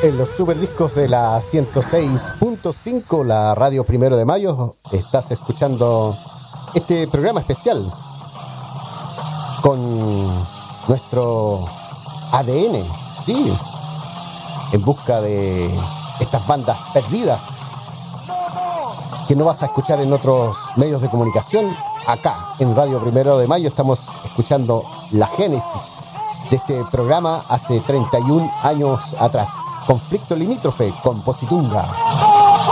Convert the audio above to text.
En los superdiscos de la 106.5, la radio 1 de Mayo, estás escuchando este programa especial con nuestro ADN, sí, en busca de estas bandas perdidas que no vas a escuchar en otros medios de comunicación. Acá, en Radio 1 de Mayo, estamos escuchando la génesis de este programa hace 31 años atrás. Conflicto limítrofe con Positunga.